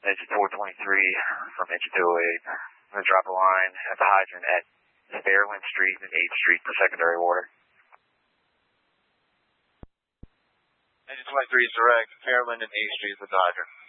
Engine 423 from engine 208. I'm going to drop a line at the hydrant at Fairland Street and 8th Street for secondary water. Engine 23 is direct, Fairland and 8th Street with the hydrant.